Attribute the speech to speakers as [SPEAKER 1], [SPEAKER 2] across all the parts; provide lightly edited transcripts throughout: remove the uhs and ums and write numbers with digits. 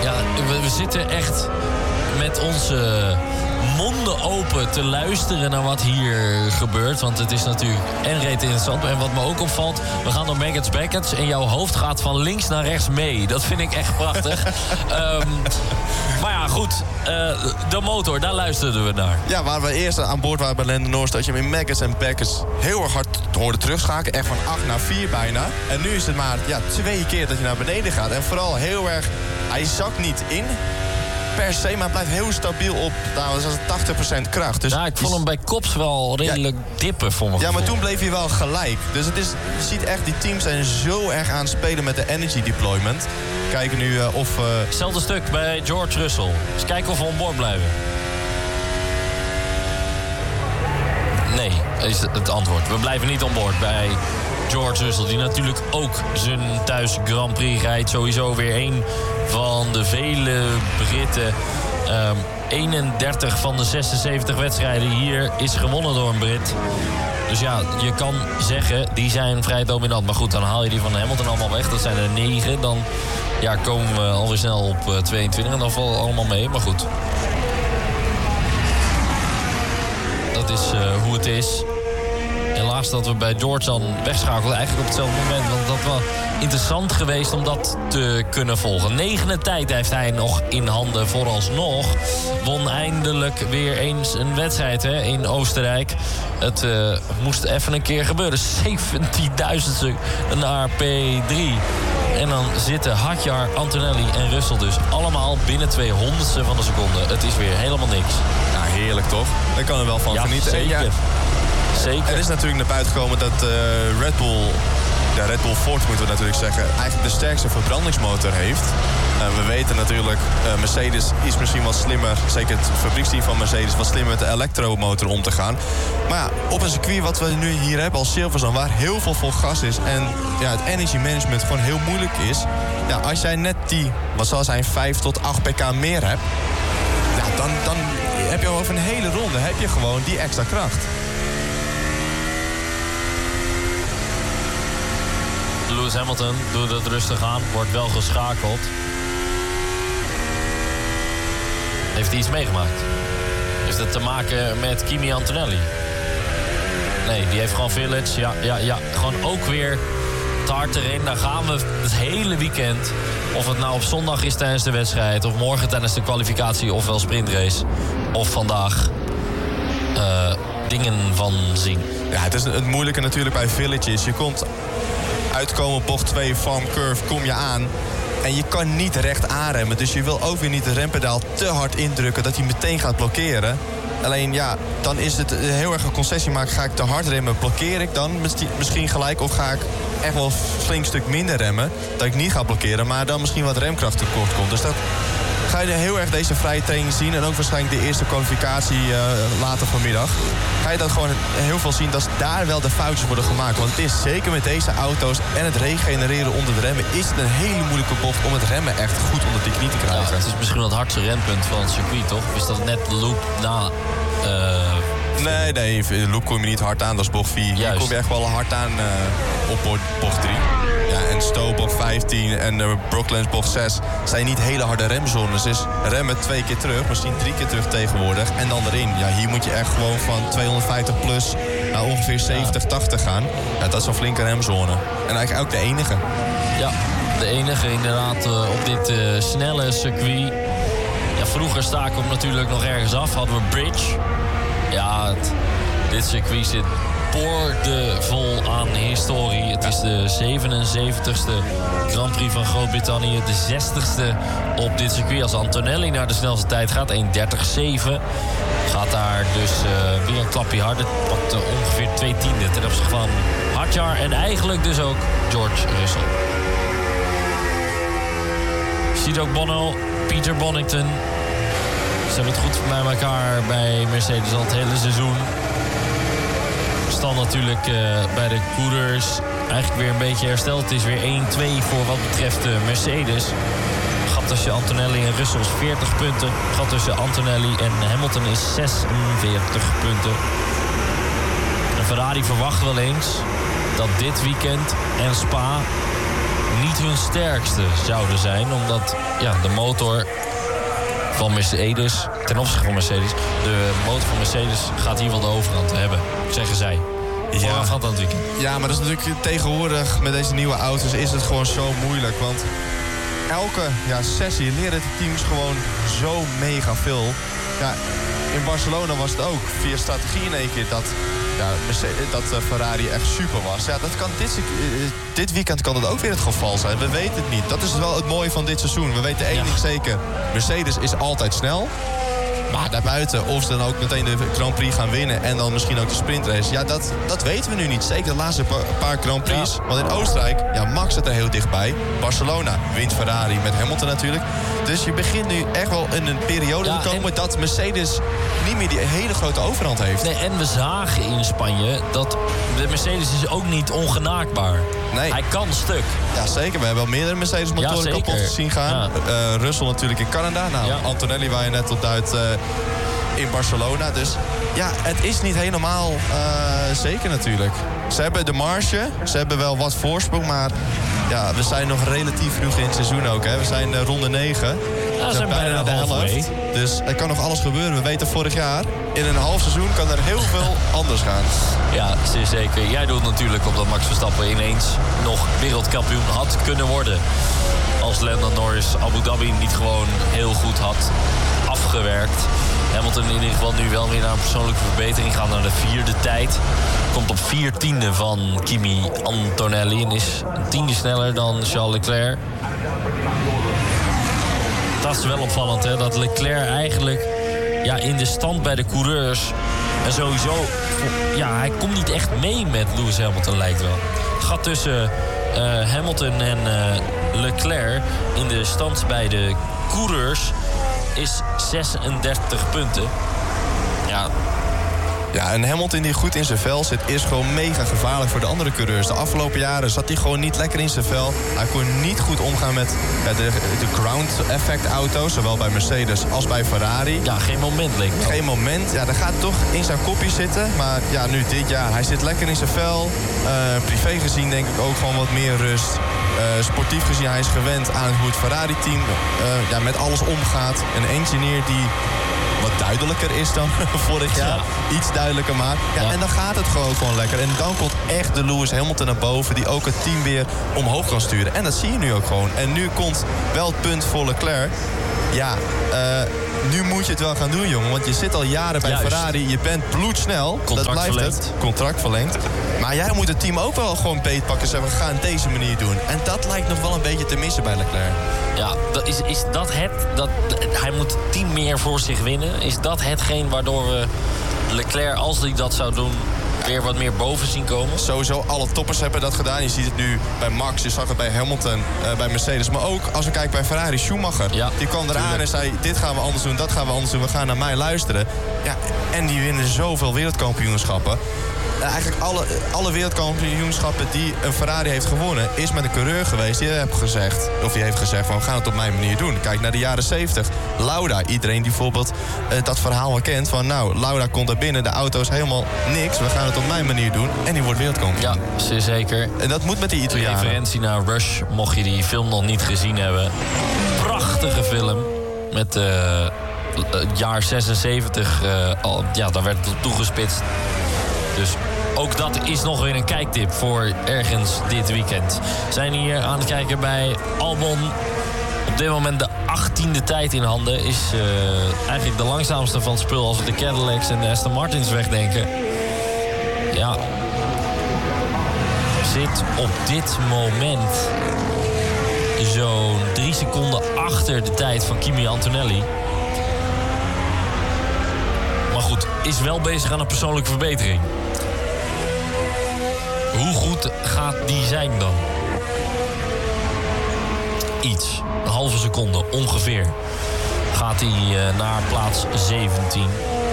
[SPEAKER 1] Ja, we zitten echt met onze monden open te luisteren naar wat hier gebeurt. Want het is natuurlijk en reet interessant. En wat me ook opvalt, we gaan door Baggots en jouw hoofd gaat van links naar rechts mee. Dat vind ik echt prachtig. Maar ja, goed. De motor, daar luisterden we naar.
[SPEAKER 2] Ja, waar we eerst aan boord waren bij Lando Norris, dat je hem in Maggots en Baggots heel erg hard hoorde terugschakelen. Echt van 8 naar 4 bijna. En nu is het maar 2 keer dat je naar beneden gaat. En vooral heel erg, hij zakt niet in per se, maar hij blijft heel stabiel op 80% kracht. Dus
[SPEAKER 1] ja, ik vond hem bij Kops wel redelijk dippen voor me.
[SPEAKER 2] Ja, maar toen bleef hij wel gelijk. Dus het is, je ziet echt, die teams zijn zo erg aan het spelen met de energy deployment. Kijken nu of...
[SPEAKER 1] Hetzelfde stuk bij George Russell. Dus kijken of we on board blijven. Nee, is het antwoord. We blijven niet on board bij George Russell, die natuurlijk ook zijn thuis Grand Prix rijdt. Sowieso weer een van de vele Britten. 31 van de 76 wedstrijden hier is gewonnen door een Brit. Dus ja, je kan zeggen, die zijn vrij dominant. Maar goed, dan haal je die van Hamilton allemaal weg. Dat zijn er 9. Dan komen we alweer snel op 22. En dan valt het allemaal mee. Maar goed. Dat is hoe het is. Helaas dat we bij George dan wegschakelden. Eigenlijk op hetzelfde moment. Want dat was interessant geweest om dat te kunnen volgen. 9e tijd heeft hij nog in handen vooralsnog. Won eindelijk weer eens een wedstrijd in Oostenrijk. Het moest even een keer gebeuren. 17.000ste naar P3. En dan zitten Hadjar, Antonelli en Russell dus allemaal binnen 200ste van de seconde. Het is weer helemaal niks.
[SPEAKER 2] Ja, heerlijk toch? Daar kan er wel van genieten.
[SPEAKER 1] Zeker. Zeker.
[SPEAKER 2] Er is natuurlijk naar buiten gekomen dat Red Bull, de Red Bull Force moeten we natuurlijk zeggen, eigenlijk de sterkste verbrandingsmotor heeft. We weten natuurlijk, Mercedes is misschien wat slimmer, zeker het fabrieksteam van Mercedes, wat slimmer met de elektromotor om te gaan. Maar ja, op een circuit wat we nu hier hebben als Silverstone, waar heel veel vol gas is en het energy management gewoon heel moeilijk is. Ja, als jij net die, wat zal zijn, 5 tot 8 pk meer hebt, ja, dan heb je over een hele ronde heb je gewoon die extra kracht.
[SPEAKER 1] Lewis Hamilton doet het rustig aan, wordt wel geschakeld. Heeft hij iets meegemaakt? Heeft het te maken met Kimi Antonelli? Nee, die heeft gewoon Village. Ja. Gewoon ook weer te hard terrein. Daar gaan we het hele weekend. Of het nou op zondag is tijdens de wedstrijd, of morgen tijdens de kwalificatie, ofwel sprintrace, of vandaag dingen van zien.
[SPEAKER 2] Ja, het is het moeilijke natuurlijk bij Villages. Je komt uitkomen op bocht 2, farm curve, kom je aan. En je kan niet recht aanremmen. Dus je wil ook weer niet de rempedaal te hard indrukken dat hij meteen gaat blokkeren. Alleen ja, dan is het heel erg een concessie maken. Ga ik te hard remmen, blokkeer ik dan misschien gelijk? Of ga ik echt wel een flink stuk minder remmen, dat ik niet ga blokkeren, maar dan misschien wat remkracht tekort komt. Dus dat ga je heel erg deze vrije training zien. En ook waarschijnlijk de eerste kwalificatie later vanmiddag. Ga je dat gewoon heel veel zien, dat daar wel de foutjes worden gemaakt. Want het is zeker met deze auto's en het regenereren onder de remmen, is het een hele moeilijke bocht om het remmen echt goed onder de knie te krijgen.
[SPEAKER 1] Ja, het is misschien wel het hardste rempunt van het circuit, toch? Of is dat net de loop na...
[SPEAKER 2] Nee, de loop kom je niet hard aan, dat is bocht 4. Hier kom je echt wel hard aan op bocht 3. Ja, en Stowe bocht 15 en Brooklands bocht 6 zijn niet hele harde remzones. Dus remmen 2 keer terug, misschien 3 keer terug tegenwoordig. En dan erin. Ja, hier moet je echt gewoon van 250 plus naar ongeveer 70, 80 gaan. Ja, dat is een flinke remzone. En eigenlijk ook de enige.
[SPEAKER 1] Ja, de enige inderdaad op dit snelle circuit. Ja, vroeger staken we hem natuurlijk nog ergens af. Hadden we Bridge. Ja, dit circuit zit boordevol aan historie. Het is de 77ste Grand Prix van Groot-Brittannië. De 60ste op dit circuit. Als Antonelli naar de snelste tijd gaat, 1:30.7. Gaat daar dus weer een klapje harder. Pakt ongeveer 2 tienden ten opzichte van Hadjar. En eigenlijk dus ook George Russell. Je ziet ook Bono, Peter Bonington. Ze hebben het goed bij elkaar bij Mercedes al het hele seizoen. Stand natuurlijk bij de coureurs eigenlijk weer een beetje hersteld. Het is weer 1-2 voor wat betreft Mercedes. Gat tussen Antonelli en Russell is 40 punten. Gat tussen Antonelli en Hamilton is 46 punten. En Ferrari verwacht wel eens dat dit weekend en Spa niet hun sterkste zouden zijn. Omdat de motor van Mercedes, ten opzichte van Mercedes... de motor van Mercedes gaat hier wel de overhand hebben, zeggen zij. Voorafgaand aan het weekend.
[SPEAKER 2] Ja, maar dat is natuurlijk tegenwoordig met deze nieuwe auto's is het gewoon zo moeilijk. Want elke sessie leren de teams gewoon zo mega veel. Ja, in Barcelona was het ook via strategie in één keer dat Ferrari echt super was. Ja, dat kan dit weekend kan dat ook weer het geval zijn. We weten het niet. Dat is wel het mooie van dit seizoen. We weten één ding zeker. Mercedes is altijd snel. Maar daarbuiten, of ze dan ook meteen de Grand Prix gaan winnen... en dan misschien ook de sprintrace, dat weten we nu niet. Zeker de laatste paar Grand Prix. Want in Oostenrijk, Max zit er heel dichtbij. Barcelona wint Ferrari met Hamilton natuurlijk. Dus je begint nu echt wel in een periode te komen... dat Mercedes niet meer die hele grote overhand heeft.
[SPEAKER 1] Nee, en we zagen in Spanje dat de Mercedes is ook niet ongenaakbaar.
[SPEAKER 2] Nee.
[SPEAKER 1] Hij kan stuk.
[SPEAKER 2] Ja, zeker. We hebben al meerdere Mercedes-motoren kapot gezien gaan. Ja. Russell natuurlijk in Canada. Antonelli waar je net op duidt in Barcelona. Dus ja, het is niet helemaal zeker natuurlijk. Ze hebben de marge, ze hebben wel wat voorsprong, maar ja, we zijn nog relatief vroeg in het seizoen ook. Hè. We zijn ronde 9.
[SPEAKER 1] Ja, we zijn bijna de helft.
[SPEAKER 2] Dus er kan nog alles gebeuren. We weten vorig jaar, in een half seizoen kan er heel veel anders gaan.
[SPEAKER 1] Ja, zeer zeker. Jij doet natuurlijk op dat Max Verstappen ineens nog wereldkampioen had kunnen worden. Als Lando Norris Abu Dhabi niet gewoon heel goed had afgewerkt. Hamilton in ieder geval nu wel weer naar een persoonlijke verbetering. Gaat naar de 4e tijd. Komt op 14e van Kimi Antonelli. En is een 10e sneller dan Charles Leclerc. Dat is wel opvallend, hè? Dat Leclerc eigenlijk in de stand bij de coureurs... en sowieso, hij komt niet echt mee met Lewis Hamilton, lijkt wel. Het gaat tussen Hamilton en Leclerc in de stand bij de coureurs... is 36 punten.
[SPEAKER 2] Ja, en Hamilton die goed in zijn vel zit... is gewoon mega gevaarlijk voor de andere coureurs. De afgelopen jaren zat hij gewoon niet lekker in zijn vel. Hij kon niet goed omgaan met de ground effect auto's... zowel bij Mercedes als bij Ferrari.
[SPEAKER 1] Ja, geen moment leek me.
[SPEAKER 2] Geen moment. Ja, dat gaat toch in zijn kopje zitten. Maar ja, nu dit jaar, hij zit lekker in zijn vel. Privé gezien denk ik ook gewoon wat meer rust. Sportief gezien, hij is gewend aan hoe het Ferrari-team met alles omgaat. Een engineer die... wat duidelijker is dan vorig jaar. Ja. Iets duidelijker maakt. Ja, en dan gaat het gewoon lekker. En dan komt echt de Lewis Hamilton naar boven... die ook het team weer omhoog kan sturen. En dat zie je nu ook gewoon. En nu komt wel het punt voor Leclerc. Ja, nu moet je het wel gaan doen, jongen. Want je zit al jaren bij Ferrari. Je bent bloedsnel.
[SPEAKER 1] Contract
[SPEAKER 2] dat blijft
[SPEAKER 1] verlengd.
[SPEAKER 2] het. Contract verlengd. Maar jij moet het team ook wel gewoon beetpakken en zeggen... we gaan het deze manier doen. En dat lijkt nog wel een beetje te missen bij Leclerc.
[SPEAKER 1] Ja, is dat het? Hij moet het team meer voor zich winnen. Is dat hetgeen waardoor we Leclerc, als hij dat zou doen... weer wat meer boven zien komen?
[SPEAKER 2] Sowieso, alle toppers hebben dat gedaan. Je ziet het nu bij Max, je zag het bij Hamilton, bij Mercedes. Maar ook, als we kijken bij Ferrari, Schumacher. Ja, die kwam eraan en zei, dit gaan we anders doen, dat gaan we anders doen. We gaan naar mij luisteren. Ja, en die winnen zoveel wereldkampioenschappen. Eigenlijk alle wereldkampioenschappen die een Ferrari heeft gewonnen... is met een coureur geweest die heeft gezegd van... we gaan het op mijn manier doen. Kijk naar de jaren 70. Lauda, iedereen die bijvoorbeeld dat verhaal wel kent... van Lauda komt er binnen, de auto is helemaal niks... we gaan het op mijn manier doen en die wordt wereldkampioen.
[SPEAKER 1] Ja, zeer zeker.
[SPEAKER 2] En dat moet met die Italianen.
[SPEAKER 1] Referentie naar Rush, mocht je die film nog niet gezien hebben. Prachtige film met jaar 76. Daar werd het toegespitst. Dus ook dat is nog weer een kijktip voor ergens dit weekend. We zijn hier aan het kijken bij Albon. Op dit moment de 18e tijd in handen. Is eigenlijk de langzaamste van het spul als we de Cadillacs en de Aston Martins wegdenken. Ja. Zit op dit moment zo'n 3 seconden achter de tijd van Kimi Antonelli. Maar goed, is wel bezig aan een persoonlijke verbetering. Hoe goed gaat die zijn dan? Iets. Een halve seconde ongeveer. Gaat hij naar plaats 17.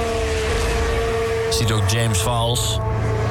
[SPEAKER 1] Ziet ook James Vowles.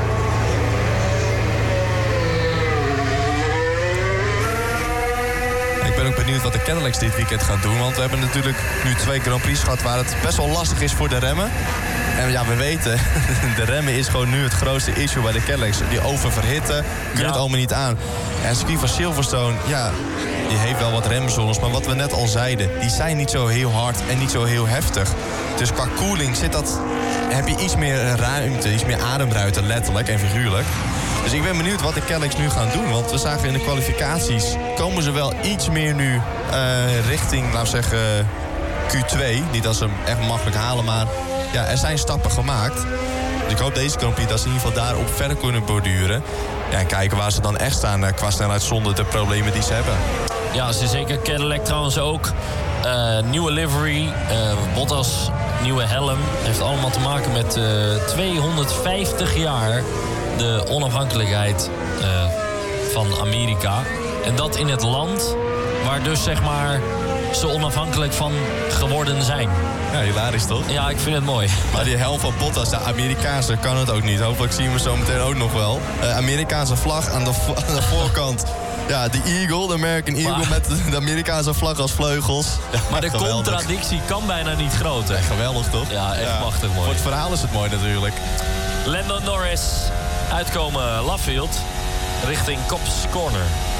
[SPEAKER 2] Ik ben ook benieuwd wat de Cadillacs dit weekend gaan doen. Want we hebben natuurlijk nu 2 Grand Prix gehad waar het best wel lastig is voor de remmen. En ja, we weten, de remmen is gewoon nu het grootste issue bij de Cadillacs. Die oververhitten, kunnen het allemaal niet aan. En het circuit van Silverstone, ja, die heeft wel wat remzones. Maar wat we net al zeiden, die zijn niet zo heel hard en niet zo heel heftig. Dus qua koeling heb je iets meer ruimte, iets meer ademruimte, letterlijk en figuurlijk. Dus ik ben benieuwd wat de Cadillacs nu gaan doen. Want we zagen in de kwalificaties, komen ze wel iets meer nu richting, laten we zeggen, Q2. Niet dat ze hem echt makkelijk halen, maar ja, er zijn stappen gemaakt. Dus ik hoop deze Grand Prix dat ze in ieder geval daarop verder kunnen borduren. Ja, en kijken waar ze dan echt staan qua snelheid zonder de problemen die ze hebben.
[SPEAKER 1] Ja, ze zeker. Cadillac trouwens ook. Nieuwe livery, Bottas, nieuwe helm. Heeft allemaal te maken met 250 jaar de onafhankelijkheid van Amerika. En dat in het land waar dus zeg maar ze onafhankelijk van geworden zijn.
[SPEAKER 2] Ja, hilarisch toch?
[SPEAKER 1] Ja, ik vind het mooi.
[SPEAKER 2] Maar die helm van Bottas, de Amerikaanse, kan het ook niet. Hopelijk zien we zo meteen ook nog wel. Amerikaanse vlag aan de voorkant. Ja, de Eagle, de American Eagle met de Amerikaanse vlag als vleugels. Ja,
[SPEAKER 1] maar de
[SPEAKER 2] geweldig.
[SPEAKER 1] Contradictie kan bijna niet groter.
[SPEAKER 2] Ja, geweldig toch?
[SPEAKER 1] Ja, echt machtig mooi.
[SPEAKER 2] Voor het verhaal is het mooi natuurlijk.
[SPEAKER 1] Lando Norris, uitkomen Laffield, richting Cops Corner.